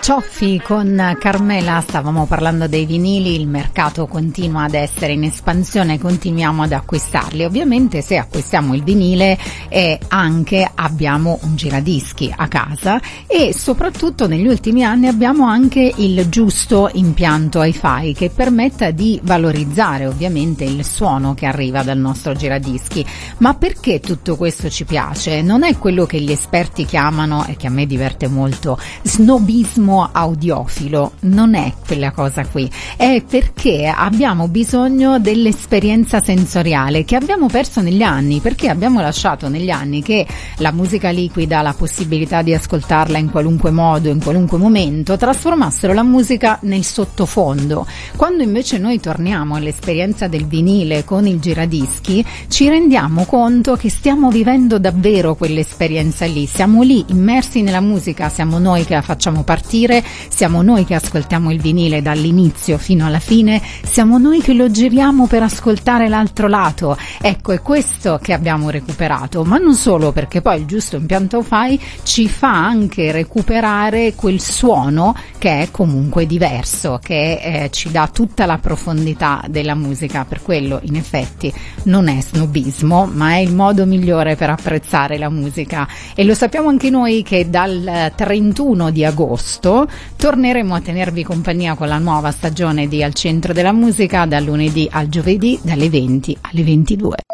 Cioffi con Carmela, stavamo parlando dei vinili, il mercato continua ad essere in espansione, continuiamo ad acquistarli. Ovviamente se acquistiamo il vinile anche abbiamo un giradischi a casa e soprattutto negli ultimi anni abbiamo anche il giusto impianto hi-fi che permetta di valorizzare ovviamente il suono che arriva dal nostro giradischi. Ma perché tutto questo ci piace? Non è quello che gli esperti chiamano, e che a me diverte molto, snobismo audiofilo, non è quella cosa qui, è perché abbiamo bisogno dell'esperienza sensoriale che abbiamo perso negli anni, perché abbiamo lasciato negli anni che la musica liquida, la possibilità di ascoltarla in qualunque modo, in qualunque momento, trasformassero la musica nel sottofondo. Quando invece noi torniamo all'esperienza del vinile con il giradischi, ci rendiamo conto che stiamo vivendo davvero quell'esperienza lì, siamo lì immersi nella musica, siamo noi che la facciamo partire, siamo noi che ascoltiamo il vinile dall'inizio fino alla fine, siamo noi che lo giriamo per ascoltare l'altro lato. Ecco, è questo che abbiamo recuperato, ma non solo, perché poi il giusto impianto hi-fi ci fa anche recuperare quel suono che è comunque diverso, che ci dà tutta la profondità della musica. Per quello in effetti non è snobismo, ma è il modo migliore per apprezzare la musica, e lo sappiamo anche noi che dal 31 di agosto torneremo a tenervi compagnia con la nuova stagione di Al Centro della Musica, dal lunedì al giovedì dalle 20 alle 22.